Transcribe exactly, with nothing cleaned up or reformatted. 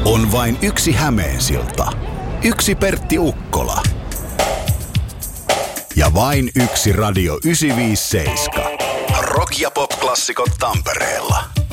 On vain yksi Hämeensilta, yksi Pertti Ukkola ja vain yksi Radio yhdeksänsataaviisikymmentäseitsemän. Rock- ja pop-klassikot Tampereella.